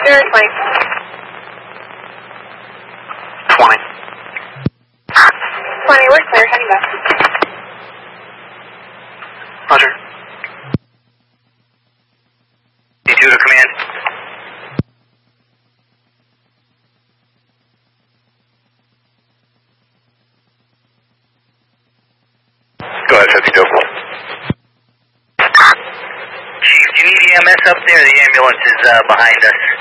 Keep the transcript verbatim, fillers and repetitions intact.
Zero twenty. Twenty. Twenty, we're clear, heading back. Roger. D two to command. Go ahead, fifty-two. Chief, do you need E M S up there? The ambulance is uh, behind us.